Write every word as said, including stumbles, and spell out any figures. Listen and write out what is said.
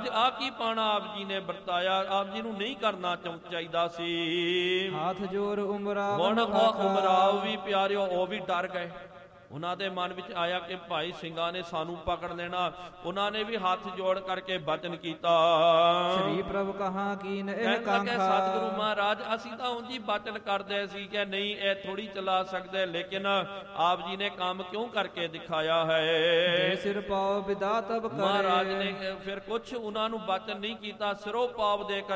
ਮਹਾਰਾਜ ਆ ਕੀ ਪਾਣਾ ਆਪ ਜੀ ਨੇ ਵਰਤਾਇਆ, ਆਪ ਜੀ ਨੂੰ ਨਹੀਂ ਕਰਨਾ ਚਾਹੀਦਾ ਸੀ। ਹਾਥ ਜੋਰ ਉਮਰਾਵ ਹੁਣ ਉਹ ਉਮਰਾਵ ਵੀ ਪਿਆਰਿਓ ਉਹ ਵੀ ਡਰ ਗਏ। ਉਹਨਾਂ ਦੇ ਮਨ ਵਿੱਚ ਆਇਆ ਕਿ ਭਾਈ ਸਿੰਘਾਂ ਨੇ ਸਾਨੂੰ ਪਕੜ ਲੈਣਾ। ਉਹਨਾਂ ਨੇ ਵੀ ਹੱਥ ਜੋੜ ਕਰਕੇ ਬਚਨ ਕੀਤਾ। ਸ੍ਰੀ ਪ੍ਰਭ ਕਹਾ ਕੀਨ ਇਹ ਕਾਂਖਾ। ਸਤਿਗੁਰੂ ਮਹਾਰਾਜ ਅਸੀਂ ਤਾਂ ਉਂਝ ਹੀ ਬਚਨ ਕਰਦੇ ਸੀ ਕਿ ਨਹੀਂ ਇਹ ਥੋੜੀ ਚਲਾ ਸਕਦੇ, ਲੇਕਿਨ ਆਪ ਜੀ ਨੇ ਕੰਮ ਕਿਉਂ ਕਰਕੇ ਦਿਖਾਇਆ ਹੈ। ਸਿਰ ਪਾਉ ਵਿਦਾ ਤਬ ਕਰੇ। ਮਹਾਰਾਜ ਨੇ ਫਿਰ ਕੁਛ ਉਹਨਾਂ ਨੂੰ ਬਚਨ ਨਹੀਂ ਕੀਤਾ, ਸਿਰੋਂ ਪਾਪ ਦੇ